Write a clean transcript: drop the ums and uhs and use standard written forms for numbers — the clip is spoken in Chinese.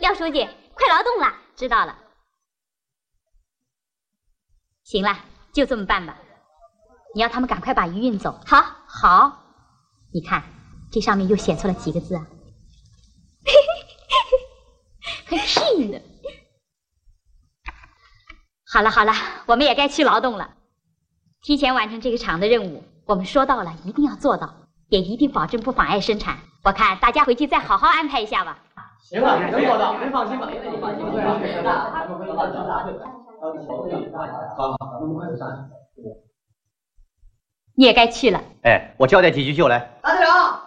廖书记，快劳动了。知道了。行了，就这么办吧。你要他们赶快把鱼运走。好，好。你看，这上面又写错了几个字啊？还屁呢！好了好了，我们也该去劳动了。提前完成这个厂的任务，我们说到了，一定要做到，也一定保证不妨碍生产。我看大家回去再好好安排一下吧。 行了，能做到，您放心吧。 你也该去了。 哎，我交代几句就来。 大队长，